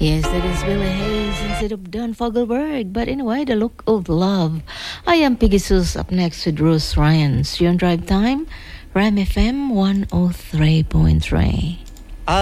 Yes, that is Billy Hayes instead of Don Fogelberg. But anyway, the look of love. I am Piggy Sus, up next with Rose Ryan. See you on Drive Time, Ram FM 103.3.